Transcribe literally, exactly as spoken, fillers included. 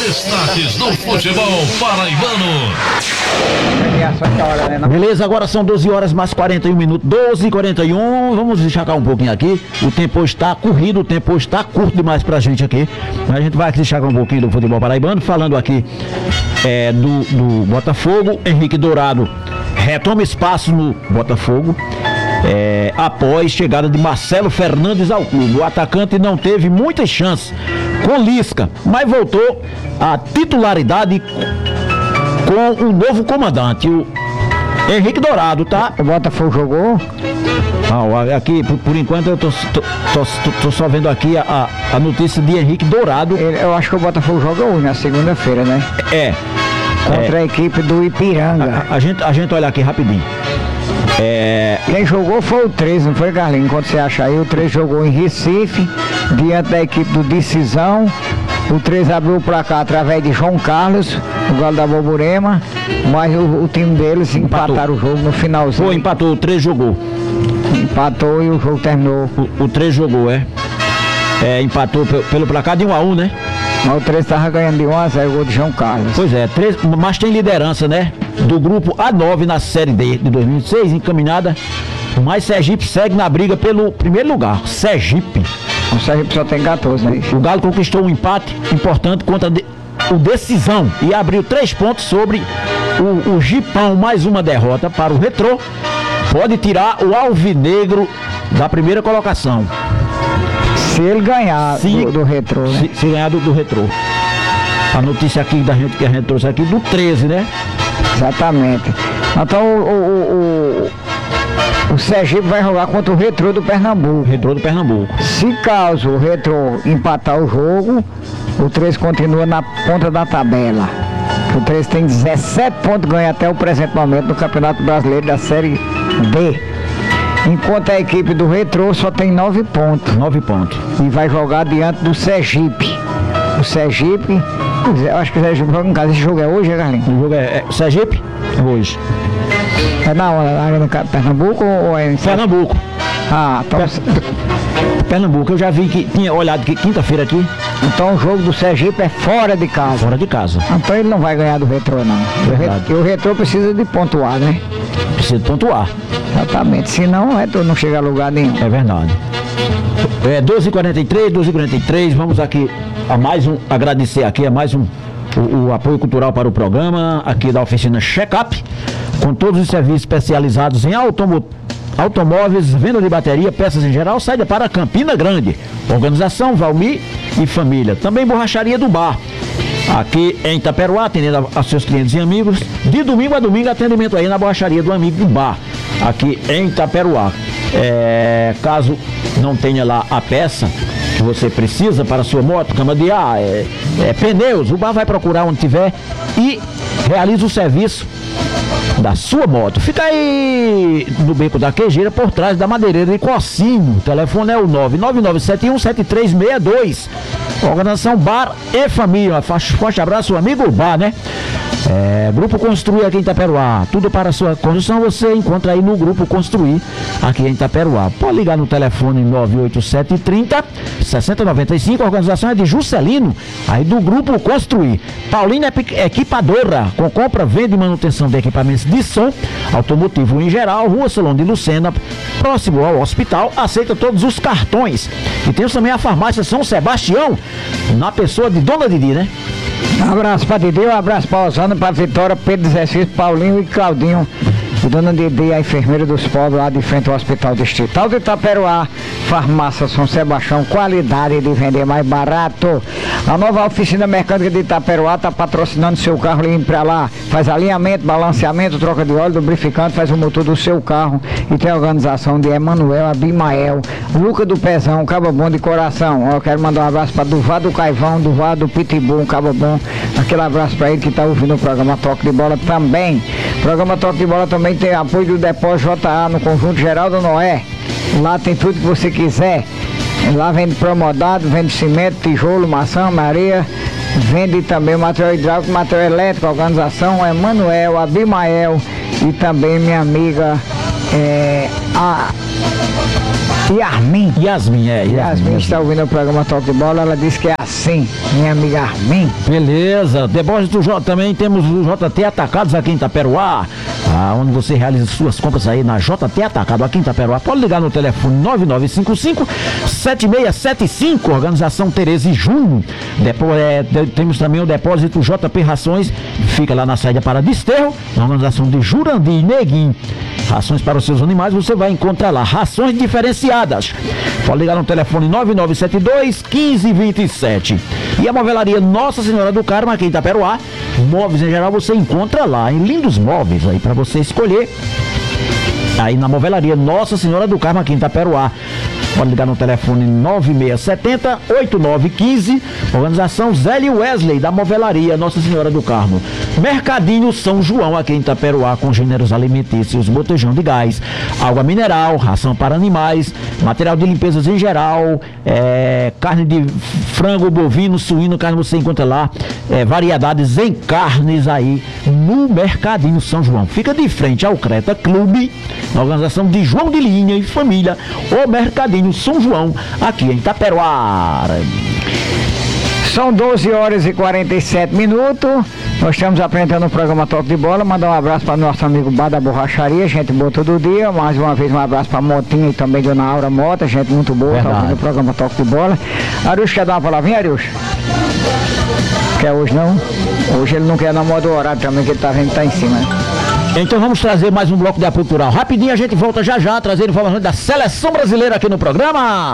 Destaques do futebol paraibano. Beleza, agora são doze horas mais quarenta e um minutos, doze e quarenta e um. Vamos destacar um pouquinho aqui. O tempo hoje está corrido, o tempo hoje está curto demais pra gente aqui. A gente vai destacar um pouquinho do futebol paraibano, falando aqui é, do, do Botafogo. Henrique Dourado retoma espaço no Botafogo. É, após chegada de Marcelo Fernandes ao clube. O atacante não teve muitas chances com Lisca, mas voltou à titularidade com o novo comandante, o Henrique Dourado, tá? O Botafogo jogou? Ah, aqui, por, por enquanto, eu tô, tô, tô, tô só vendo aqui a, a notícia de Henrique Dourado. Eu acho que o Botafogo joga hoje, na segunda-feira, né? É. Contra é, a equipe do Ipiranga. A, a, gente, a gente olha aqui rapidinho. É... Quem jogou foi o treze, não foi, Carlinhos? Enquanto você acha aí, o treze jogou em Recife, diante da equipe do Decisão. O treze abriu o placar através de João Carlos, o Galo da Borborema, mas o, o time deles empatou. Empataram o jogo no finalzinho. Foi, empatou, o treze jogou. Empatou e o jogo terminou. O, o treze jogou, é. é empatou pelo, pelo placar de um a um, né? Mas o treze estava ganhando de um a zero, o gol de João Carlos. Pois é, treze, mas tem liderança, né? Do grupo A nove na Série D de dois mil e seis, encaminhada. Mas Sergipe segue na briga pelo primeiro lugar. Sergipe. O Sergipe só tem quatorze, né? O Galo conquistou um empate importante contra de, o Decisão e abriu três pontos sobre o, o Gipão. Mais uma derrota para o Retrô. Pode tirar o Alvinegro da primeira colocação. Se ele ganhar se, do, do Retrô, né? Se, se ganhar do, do Retrô. A notícia aqui da gente que a gente trouxe aqui do treze, né? Exatamente. Então o, o, o, o Sergipe vai jogar contra o Retrô do Pernambuco. Retrô do Pernambuco. Se caso o Retrô empatar o jogo, o treze continua na ponta da tabela. O treze tem dezessete pontos ganhos até o presente momento no Campeonato Brasileiro da Série D. Enquanto a equipe do Retrô só tem nove pontos. Nove pontos. E vai jogar diante do Sergipe. O Sergipe, eu acho que o Sergipe joga em casa. Esse jogo é hoje, é, Carlinhos? O jogo é, é Sergipe? É hoje. É na hora, no Pernambuco ou é em Pernambuco? Ah, então... Pernambuco, eu já vi que tinha olhado que quinta-feira aqui. Então o jogo do Sergipe é fora de casa. Fora de casa. Então ele não vai ganhar do Retrô, não. Porque o Retrô precisa de pontuar, né? Precisa de pontuar. Exatamente, senão o Retrô não chega a lugar nenhum. É verdade. É doze e quarenta e três, doze e quarenta e três, vamos aqui a mais um, agradecer aqui a mais um, o, o apoio cultural para o programa, aqui da oficina Check-up, com todos os serviços especializados em automo, automóveis, venda de bateria, peças em geral, saída para Campina Grande, organização Valmir e família, também borracharia do bar, aqui em Itaperuá, atendendo a, a seus clientes e amigos, de domingo a domingo atendimento aí na borracharia do amigo do bar, aqui em Itaperuá. É, caso não tenha lá a peça que você precisa para a sua moto, cama de ar, é, é, pneus, o bar vai procurar onde tiver e realiza o serviço da sua moto. Fica aí no Beco da Queijeira, por trás da madeireira de Cocinho. O telefone é o nove nove nove sete um sete três seis dois. Organização Bar e Família. Forte abraço, amigo Bar, né? É, Grupo Construir aqui em Itaperuá. Tudo para a sua construção você encontra aí no Grupo Construir aqui em Itaperuá. Pode ligar no telefone nove oito sete três zero seis zero nove cinco. A organização é de Juscelino, aí do Grupo Construir. Paulina Equipadora, com compra, venda e manutenção de equipamentos de som automotivo em geral. Rua Solon de Lucena, próximo ao hospital. Aceita todos os cartões. E temos também a farmácia São Sebastião, na pessoa de Dona Didi, né? Um abraço pra Didi, um abraço pra Osana, pra Vitória, Pedro Exercício, Paulinho e Claudinho. E Dona Didi, a enfermeira dos pobres lá de frente ao Hospital Distrital de Itaperuá. Farmácia São Sebastião, qualidade de vender mais barato. A nova oficina mecânica de Itaperuá está patrocinando seu carro, ligue pra lá. Faz alinhamento, balanceamento, troca de óleo, lubrificante, faz o motor do seu carro. E tem a organização de Emanuel, Abimael, Luca do Pezão, Cabo Bom de coração. Ó, eu quero mandar um abraço para Duvá do Caivão, Duvá do Pitbull, Cabo Bom. Aquele abraço para ele que está ouvindo o programa Toque de Bola também. O programa Toque de Bola também tem apoio do Depósito J A no Conjunto Geraldo Noé. Lá tem tudo que você quiser. Lá vende promodado, vende cimento, tijolo, maçã, areia. Vende também material hidráulico, material elétrico. A organização é Manuel, Abimael e também minha amiga é, a Yasmin. Yasmin, é. Yasmin Yasmin. está ouvindo o programa Toque de Bola, ela disse que é assim, minha amiga Yasmin. Beleza. Depósito J, também temos o J T Atacados aqui em Itaperuá, ah, onde você realiza suas compras aí na J T Atacado aqui em Itaperuá. Pode ligar no telefone nove nove cinco cinco, sete seis sete cinco, Organização Tereza e Júnior. Depo, é, de, temos também o depósito J P Rações, fica lá na saída para Desterro, na organização de Jurandir e Neguinho. Rações para os seus animais você vai encontrar lá, rações diferenciadas. Pode ligar no telefone nove nove sete dois, um cinco dois sete. E a movelaria Nossa Senhora do Carmo aqui em Itaperuá, móveis em geral você encontra lá, em lindos móveis aí para você escolher. Aí na movelaria Nossa Senhora do Carmo aqui em Itaperuá. Pode ligar no telefone nove seis sete zero, oito nove um cinco, organização Zé Wesley, da movelaria Nossa Senhora do Carmo. Mercadinho São João, aqui em Itaperuá, com gêneros alimentícios, botejão de gás, água mineral, ração para animais, material de limpezas em geral, é, carne de frango, bovino, suíno, carne você encontra lá, é, variedades em carnes aí no Mercadinho São João. Fica de frente ao Creta Clube, na organização de João de Linha e família, o Mercadinho São João, aqui em Itaperuá. São doze horas e quarenta e sete minutos. Nós estamos apresentando o programa Toque de Bola. Mandar um abraço para o nosso amigo Bar da Borracharia, gente boa todo dia. Mais uma vez um abraço para a Motinha e também Dona Aura Mota, gente muito boa, está ouvindo o programa Toque de Bola. Arius, quer dar uma palavrinha, Arius? Quer hoje não? Hoje ele não quer na moda do horário também, que ele tá vendo que tá em cima, né? Então vamos trazer mais um bloco de apoio cultural. Rapidinho a gente volta já já, trazer informações da Seleção Brasileira aqui no programa.